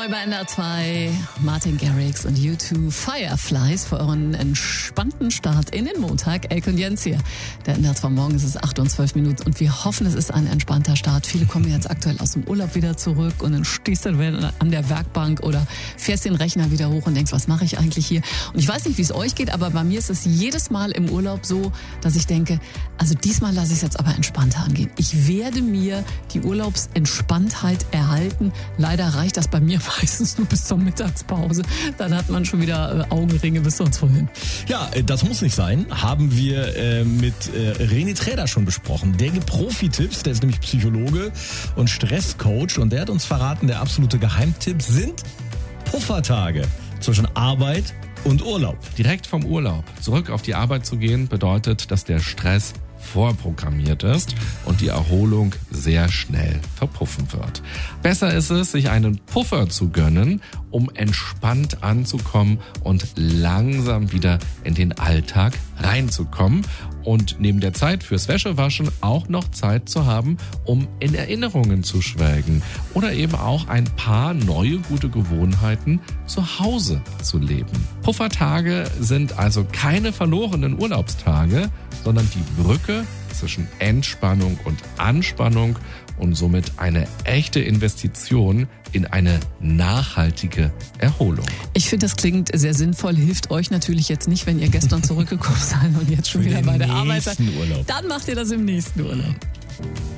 neu bei NDR 2. Martin Garrix und U2 Fireflies für euren entspannten Start in den Montag. Elke und Jens hier. Der NDR 2 Morgen ist es 8 und 12 Minuten und wir hoffen, es ist ein entspannter Start. Viele kommen jetzt aktuell aus dem Urlaub wieder zurück und dann stehst du an der Werkbank oder fährst den Rechner wieder hoch und denkst, was mache ich eigentlich hier? Und ich weiß nicht, wie es euch geht, aber bei mir ist es jedes Mal im Urlaub so, dass ich denke, also diesmal lasse ich es jetzt aber entspannter angehen. Ich werde mir die Urlaubsentspanntheit erhalten. Leider reicht das bei mir meistens nur bis zur Mittagspause. Dann hat man schon wieder Augenringe bis sonst wohin. Ja, das muss nicht sein. Haben wir mit René Träder schon besprochen. Der gibt Profi-Tipps, der ist nämlich Psychologe und Stresscoach und der hat uns verraten, der absolute Geheimtipp sind Puffertage zwischen Arbeit und Urlaub. Direkt vom Urlaub zurück auf die Arbeit zu gehen, bedeutet, dass der Stress vorprogrammiert ist und die Erholung sehr schnell verpuffen wird. Besser ist es, sich einen Puffer zu gönnen, um entspannt anzukommen und langsam wieder in den Alltag reinzukommen und neben der Zeit fürs Wäschewaschen auch noch Zeit zu haben, um in Erinnerungen zu schwelgen oder eben auch ein paar neue gute Gewohnheiten zu Hause zu leben. Puffertage sind also keine verlorenen Urlaubstage, sondern die Brücke zwischen Entspannung und Anspannung und somit eine echte Investition in eine nachhaltige Erholung. Ich finde, das klingt sehr sinnvoll, hilft euch natürlich jetzt nicht, wenn ihr gestern zurückgekommen seid und jetzt schon wieder bei der Arbeit seid. Dann macht ihr das im nächsten Urlaub.